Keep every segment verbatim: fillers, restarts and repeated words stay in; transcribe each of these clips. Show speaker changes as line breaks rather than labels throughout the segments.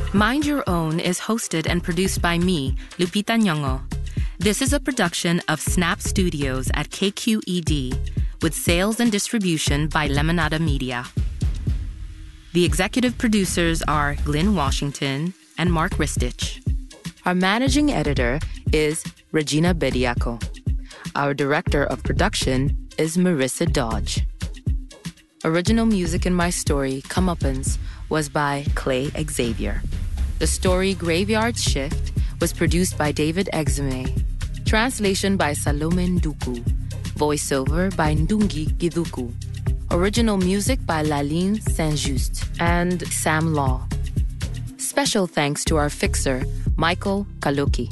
Mind Your Own is hosted and produced by me, Lupita Nyong'o. This is a production of Snap Studios at K Q E D, with sales and distribution by Lemonada Media. The executive producers are Glenn Washington and Mark Ristich. Our managing editor is Regina Bediaco. Our director of production is Marissa Dodge. Original music in my story, Comeuppance, was by Clay Xavier. The story Graveyard Shift was produced by David Exume. Translation by Salome Nduku. Voiceover by Ndungi Giduku. Original music by Laline Saint-Just and Sam Law. Special thanks to our fixer, Michael Kaluki.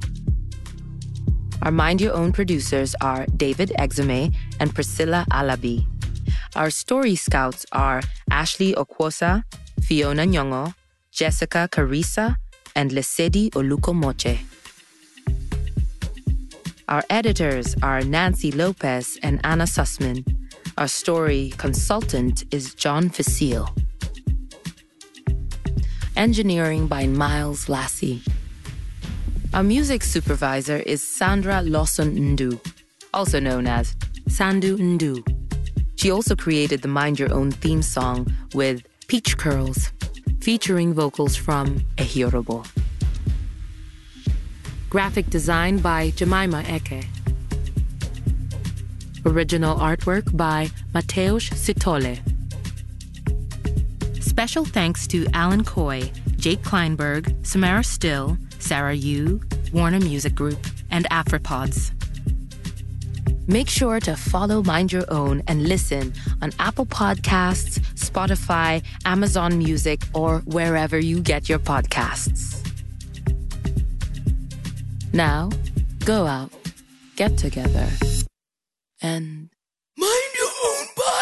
Our Mind Your Own producers are David Exume and Priscilla Alabi. Our story scouts are Ashley Okwosa, Fiona Nyong'o, Jessica Carissa, and Lesedi Olukomoche. Our editors are Nancy Lopez and Anna Sussman. Our story consultant is John Facile. Engineering by Miles Lassie. Our music supervisor is Sandra Lawson Ndu, also known as Sandu Ndu. She also created the Mind Your Own theme song with Peach Curls, featuring vocals from Ehiorobo. Graphic design by Jemima Eke. Original artwork by Mateusz Sitole. Special thanks to Alan Coy, Jake Kleinberg, Samara Still, Sarah Yu, Warner Music Group, and Afropods. Make sure to follow Mind Your Own and listen on Apple Podcasts, Spotify, Amazon Music, or wherever you get your podcasts. Now, go out, get together, and